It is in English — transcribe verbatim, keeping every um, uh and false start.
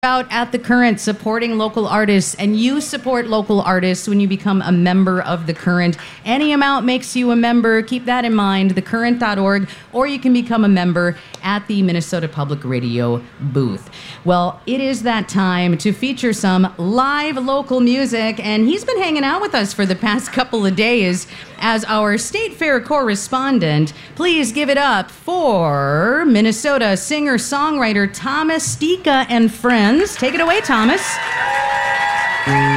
Out at the Current, supporting local artists, and you support local artists when you become a member of the Current. Any amount makes you a member. Keep that in mind, the current dot org, or you can become a member at the Minnesota Public Radio booth. Well, it is that time to feature some live local music, and he's been hanging out with us for the past couple of days as our State Fair correspondent. Please give it up for Minnesota singer-songwriter Thomas Stika and friends. Take it away, Thomas.